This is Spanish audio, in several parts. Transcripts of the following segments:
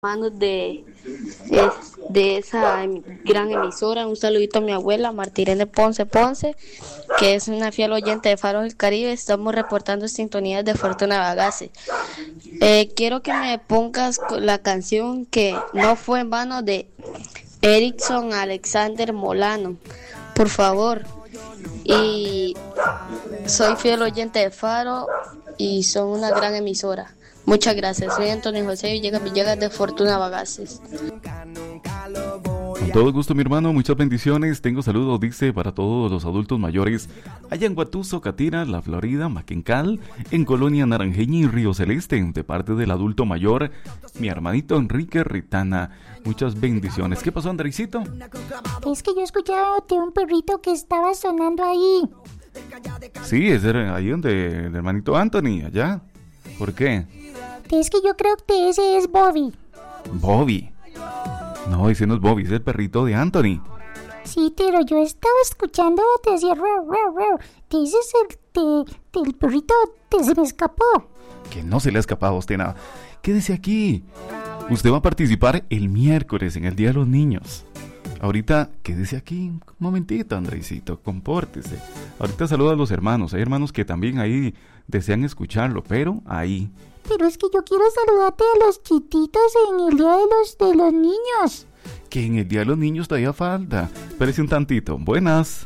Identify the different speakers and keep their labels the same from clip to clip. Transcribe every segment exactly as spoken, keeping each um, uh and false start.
Speaker 1: Manos de, de, de esa em- gran emisora. Un saludito a mi abuela Martirene Ponce Ponce, que es una fiel oyente de Faro del Caribe. Estamos reportando sintonías de Fortuna Bagase. Eh, quiero que me pongas co- la canción que no fue en vano de Erickson Alexander Molano, por favor. Y soy fiel oyente de Faro y son una gran emisora. Muchas gracias. Soy Antonio José Villegas Villegas de Fortuna Bagaces.
Speaker 2: Con todo gusto, mi hermano, muchas bendiciones. Tengo saludos, dice, para todos los adultos mayores allá en Guatuso, Catira, La Florida, Maquencal, en Colonia Naranjeña y Río Celeste, de parte del adulto mayor, mi hermanito Enrique Ritana. Muchas bendiciones. ¿Qué pasó, Andresito?
Speaker 3: Es que yo escuchaba de un perrito que estaba sonando ahí.
Speaker 2: Sí, es de- ahí donde el hermanito Anthony, allá. ¿Por qué?
Speaker 3: Es que yo creo que ese es Bobby.
Speaker 2: Bobby. No, ese no es Bobby, es el perrito de Anthony.
Speaker 3: Sí, pero yo estaba escuchando, te decía, "Ruau, ruau, ruau". Ese es el, te- el perrito, te, se me escapó.
Speaker 2: Que no se le ha escapado a usted nada. Quédese aquí. Usted va a participar el miércoles en el Día de los Niños. Ahorita, quédese aquí un momentito, Andresito, compórtese. Ahorita saluda a los hermanos. Hay hermanos que también ahí desean escucharlo, pero ahí.
Speaker 3: Pero es que yo quiero saludarte a los chititos en el día de los, de los niños.
Speaker 2: Que en el Día de los Niños todavía falta. Espérese un tantito. Buenas.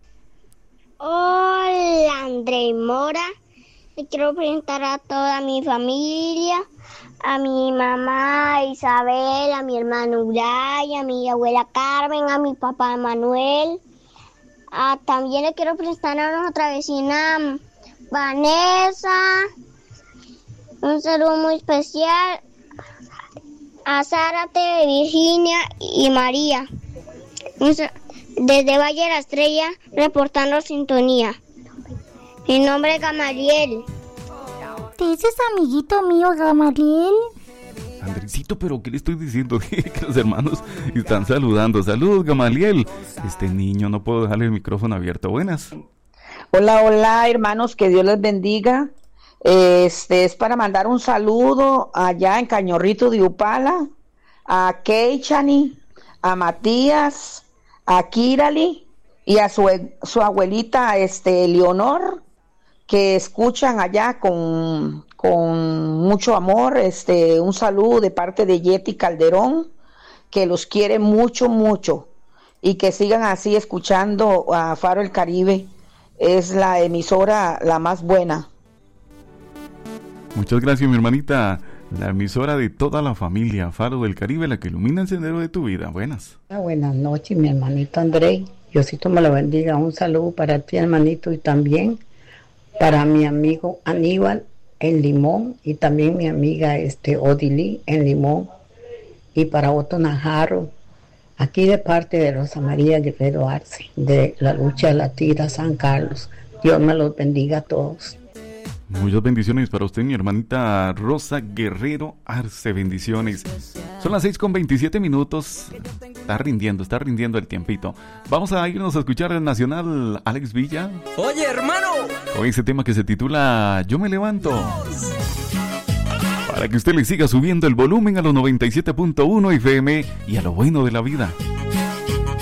Speaker 4: Hola, André Mora. Le quiero presentar a toda mi familia, a mi mamá Isabel, a mi hermano Uray, a mi abuela Carmen, a mi papá Manuel. Ah, también le quiero presentar a nuestra vecina Vanessa. Un saludo muy especial a Zárate, Virginia y María. Un sa- Desde Valle de la Estrella, reportando sintonía. Mi nombre es Gamaliel.
Speaker 3: Ese es amiguito mío, Gamaliel.
Speaker 2: Andresito, pero ¿qué le estoy diciendo? Que los hermanos están saludando. Saludos, Gamaliel. Este niño, no puedo dejarle el micrófono abierto. Buenas.
Speaker 5: Hola, hola, hermanos, que Dios les bendiga. Este es para mandar un saludo allá en Cañorrito de Upala, a Keichani, a Matías, a Kirali y a su, su abuelita, este, Leonor, que escuchan allá con, con mucho amor. Este, un saludo de parte de Yeti Calderón, que los quiere mucho, mucho, y que sigan así escuchando a Faro el Caribe. Es la emisora la más buena.
Speaker 2: Muchas gracias, mi hermanita. La emisora de toda la familia, Faro del Caribe, la que ilumina el sendero de tu vida. Buenas.
Speaker 6: Ah, buenas noches, mi hermanito André. Diosito me lo bendiga. Un saludo para ti, hermanito, y también para mi amigo Aníbal en Limón, y también mi amiga este Odilí en Limón, y para Otto Najaro, aquí de parte de Rosa María Guerrero Arce, de la lucha de la tira San Carlos. Dios me los bendiga a todos.
Speaker 2: Muchas bendiciones para usted, mi hermanita Rosa Guerrero Arce. Bendiciones. Son las seis con veintisiete minutos. Está rindiendo, está rindiendo el tiempito. Vamos a irnos a escuchar el Nacional Alex Villa.
Speaker 7: Oye, hermano.
Speaker 2: Con ese tema que se titula Yo me levanto. Para que usted le siga subiendo el volumen a los noventa y siete punto uno F M y a lo bueno de la vida.